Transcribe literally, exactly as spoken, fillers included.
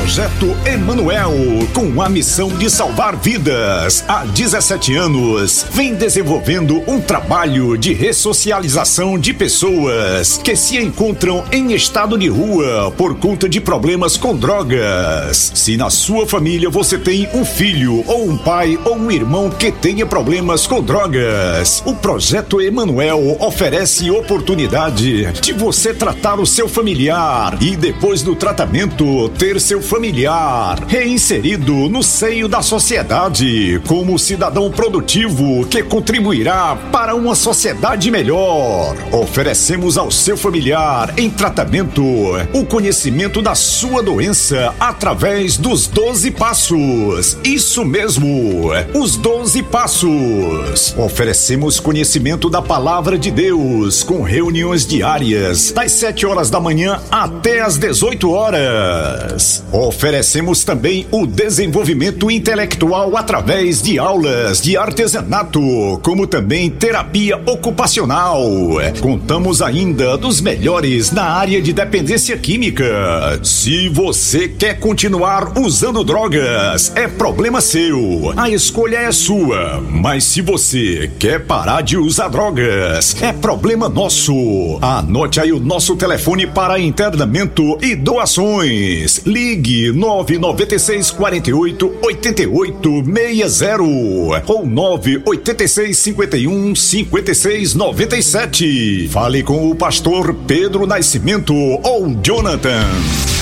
Projeto Emanuel, com a missão de salvar vidas. Há dezessete anos, vem desenvolvendo um trabalho de ressocialização de pessoas que se encontram em estado de rua por conta de problemas com drogas. Se na sua família você tem um filho ou um pai ou um irmão que tenha problemas com drogas, o Projeto Emanuel oferece oportunidade de você tratar o seu familiar e depois do tratamento ter seu familiar reinserido no seio da sociedade como cidadão produtivo que contribuirá para uma sociedade melhor. Oferecemos ao seu familiar em tratamento o conhecimento da sua doença através dos doze passos. Isso mesmo, os doze passos. Oferecemos conhecimento da palavra de Deus com reuniões diárias das sete horas da manhã até as dezoito horas. Oferecemos também o desenvolvimento intelectual através de aulas de artesanato, como também terapia ocupacional. Contamos ainda dos melhores na área de dependência química. Se você quer continuar usando drogas, é problema seu. A escolha é sua. Mas se você quer parar de usar drogas, é problema nosso. Anote aí o nosso telefone para internamento e doações. Ligue nove nove seis quatro oito oito oito seis zero ou nove oito seis cinco um cinco seis nove sete. Fale com o pastor Pedro Nascimento ou Jonathan.